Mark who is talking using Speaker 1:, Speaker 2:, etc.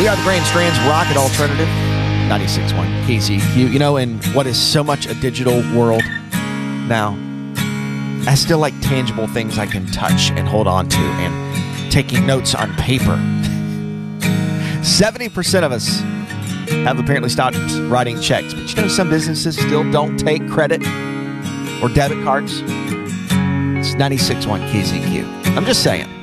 Speaker 1: We are the Grand Strand's Rocket Alternative, 96.1 KZQ. You know, in what is so much a digital world now, I still like tangible things I can touch and hold on to, and taking notes on paper. 70% of us have apparently stopped writing checks, but you know, some businesses still don't take credit or debit cards. It's 96.1 KZQ. I'm just saying.